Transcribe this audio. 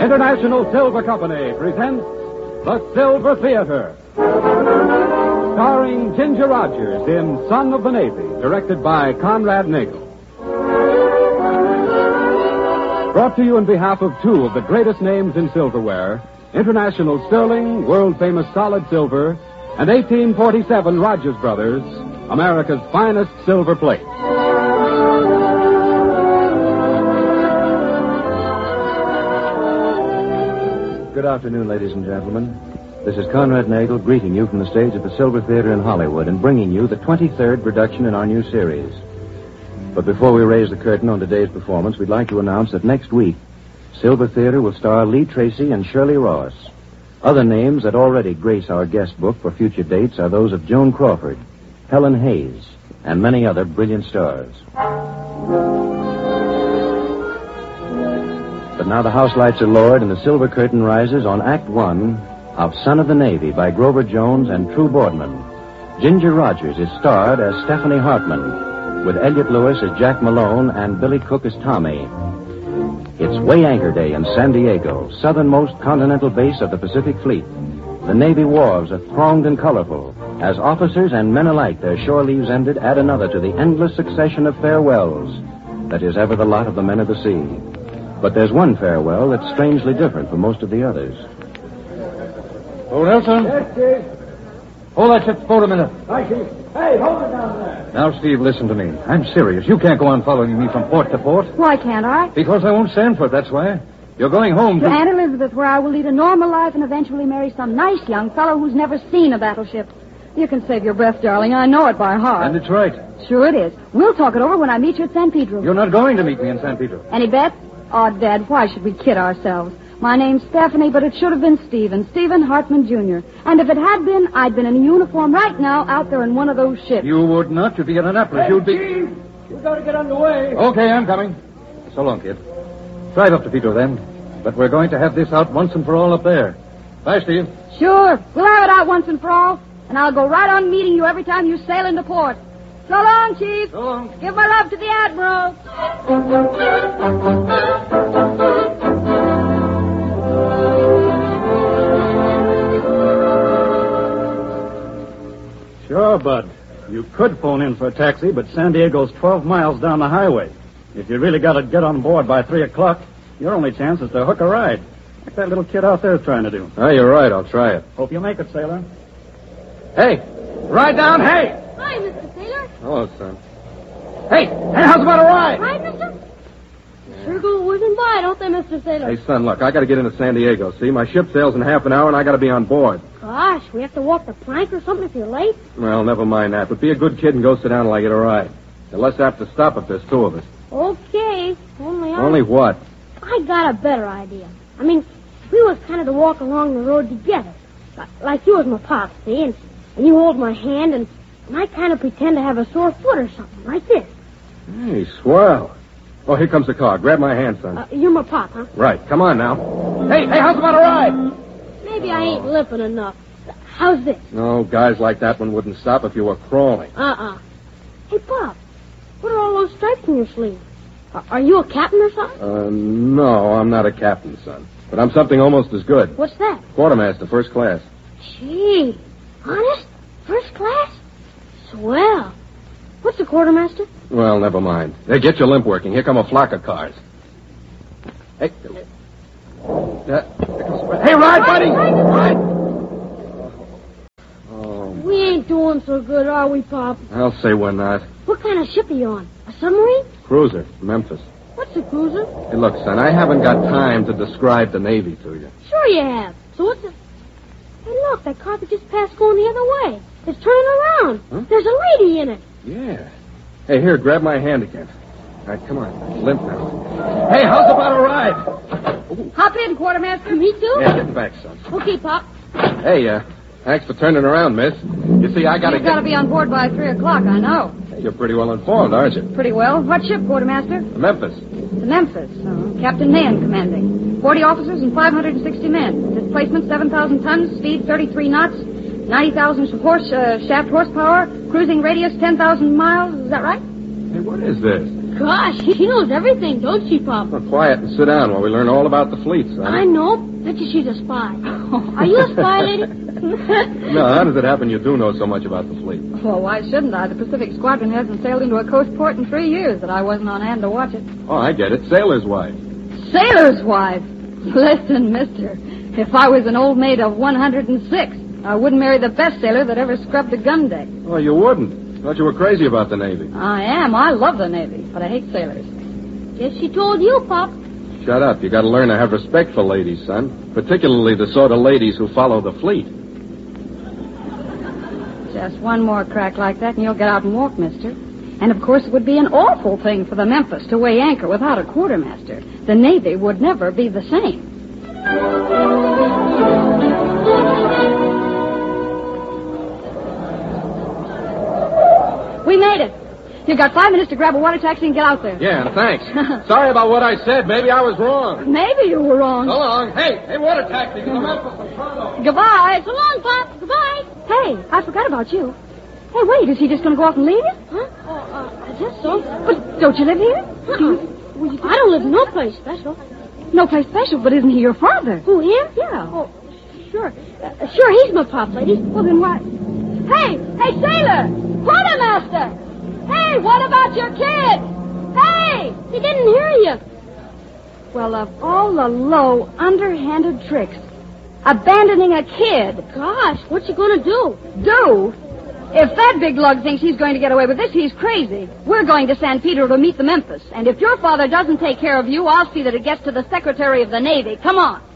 International Silver Company presents The Silver Theater. Starring Ginger Rogers in Son of the Navy, directed by Conrad Nagel. Brought to you on behalf of two of the greatest names in silverware, International Sterling, world-famous solid silver, and 1847 Rogers Brothers, America's finest silver plate. Good afternoon, ladies and gentlemen. This is Conrad Nagel greeting you from the stage of the Silver Theater in Hollywood and bringing you the 23rd production in our new series. But before we raise the curtain on today's performance, we'd like to announce that next week, Silver Theater will star Lee Tracy and Shirley Ross. Other names that already grace our guest book for future dates are those of Joan Crawford, Helen Hayes, and many other brilliant stars. But now the house lights are lowered and the silver curtain rises on Act One of Son of the Navy by Grover Jones and True Boardman. Ginger Rogers is starred as Stephanie Hartman, with Elliot Lewis as Jack Malone and Billy Cook as Tommy. It's Weigh Anchor Day in San Diego, southernmost continental base of the Pacific Fleet. The Navy wharves are thronged and colorful. As officers and men alike, their shore leaves ended, add another to the endless succession of farewells that is ever the lot of the men of the sea. But there's one farewell that's strangely different from most of the others. Oh, Nelson? Yes, Chief. Hold that ship's boat a minute. Hi, Chief. Hey, hold it down there. Now, Steve, listen to me. I'm serious. You can't go on following me from port to port. Why can't I? Because I won't stand for it, that's why. You're going home To Aunt Elizabeth, where I will lead a normal life and eventually marry some nice young fellow who's never seen a battleship. You can save your breath, darling. I know it by heart. And it's right. Sure it is. We'll talk it over when I meet you at San Pedro. You're not going to meet me in San Pedro. Any bets? Oh, Dad, why should we kid ourselves? My name's Stephanie, but it should have been Stephen Hartman, Jr. And if it had been, I'd been in a uniform right now out there in one of those ships. You would not. You'd be at Annapolis. You'd be... Chief, you gotta get underway. Okay, I'm coming. So long, kid. Drive up to Pedro, then. But we're going to have this out once and for all up there. Bye, Steve. Sure. We'll have it out once and for all. And I'll go right on meeting you every time you sail into port. So long, Chief. So long. Give my love to the Admiral. Sure, Bud. You could phone in for a taxi, but San Diego's 12 miles down the highway. If you really got to get on board by 3 o'clock, your only chance is to hook a ride, like that little kid out there is trying to do. Oh, you're right. I'll try it. Hope you make it, sailor. Hey, ride down. Hey. Hi, Mr. Sailor. Hello, son. Hey, how's about a ride? Hi, mister. Sure go whizzing by, don't they, Mr. Sailor? Hey, son, look, I got to get into San Diego, see? My ship sails in half an hour, and I got to be on board. Gosh, we have to walk the plank or something if you're late? Well, never mind that, but be a good kid and go sit down until I get a ride. You'll less have to stop if there's two of us. Okay, Only what? I got a better idea. I mean, we was kind of to walk along the road together. Like you was my pop, see? And you hold my hand, and I kind of pretend to have a sore foot or something, like this. Hey, swell. Oh, here comes the car. Grab my hand, son. You're my pop, huh? Right. Come on now. Hey, how's about a ride? Maybe I ain't limping enough. How's this? No, guys like that one wouldn't stop if you were crawling. Hey, Pop, what are all those stripes in your sleeve? Are you a captain or something? No, I'm not a captain, son. But I'm something almost as good. What's that? Quartermaster, first class. Gee, honest? First class? Swell. What's a quartermaster? Well, never mind. Hey, get your limp working. Here come a flock of cars. Hey. Hey, ride, buddy! Ride! We ain't doing so good, are we, Pop? I'll say we're not. What kind of ship are you on? A submarine? Cruiser, Memphis. What's a cruiser? Hey, look, son, I haven't got time to describe the Navy to you. Sure you have. So what's a... Hey, look, that car that just passed going the other way. It's turning around. Huh? There's a lady in it. Yeah. Hey, here, grab my hand again. All right, come on. Limp now. Hey, how's about a ride? Hop in, quartermaster. Me too? Yeah, get back, son. Okay, Pop. Hey, thanks for turning around, miss. You see, I gotta You've got to be on board by 3 o'clock, I know. Hey, you're pretty well informed, aren't you? Pretty well. What ship, quartermaster? Memphis. The Memphis. Captain Nairn commanding. 40 officers and 560 men. Displacement 7,000 tons. Speed 33 knots. 90,000 shaft horsepower. Cruising radius 10,000 miles. Is that right? Hey, what is this? Gosh, she knows everything, don't she, Pop? Well, quiet and sit down while we learn all about the fleet, son. I know. Bet you she's a spy. Are you a spy, lady? No, how does it happen you do know so much about the fleet? Well, why shouldn't I? The Pacific Squadron hasn't sailed into a coast port in 3 years that I wasn't on hand to watch it. Oh, I get it. Sailor's wife. Sailor's wife? Listen, mister, if I was an old maid of 106, I wouldn't marry the best sailor that ever scrubbed a gun deck. Oh, you wouldn't. Thought you were crazy about the Navy. I am. I love the Navy, but I hate sailors. Guess she told you, Pop. Shut up. You got to learn to have respect for ladies, son. Particularly the sort of ladies who follow the fleet. Just one more crack like that and you'll get out and walk, mister. And, of course, it would be an awful thing for the Memphis to weigh anchor without a quartermaster. The Navy would never be the same. We made it. You got 5 minutes to grab a water taxi and get out there. Yeah, thanks. Sorry about what I said. Maybe I was wrong. Maybe you were wrong. So long. Hey, water taxi. Come on. Goodbye. So long, Pop. Goodbye. Hey, I forgot about you. Hey, wait, is he just going to go off and leave you? Huh? I guess so. But don't you live here? I don't live no place special. No place special, but isn't he your father? Who, him? Yeah. Oh, sure. Sure, he's my pop, lady. Well, then why? Hey, sailor! Quartermaster! Hey, what about your kid? Hey! He didn't hear you. Well, of all the low, underhanded tricks, abandoning a kid. Gosh, what you gonna do? Do? If that big lug thinks he's going to get away with this, he's crazy. We're going to San Pedro to meet the Memphis. And if your father doesn't take care of you, I'll see that it gets to the Secretary of the Navy. Come on.